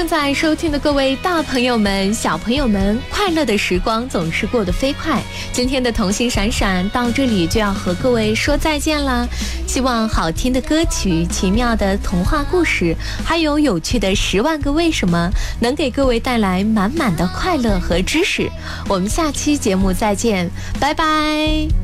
在收听的各位大朋友们、小朋友们，快乐的时光总是过得飞快。今天的童心闪闪到这里就要和各位说再见啦。希望好听的歌曲、奇妙的童话故事，还有有趣的10万个为什么，能给各位带来满满的快乐和知识。我们下期节目再见，拜拜。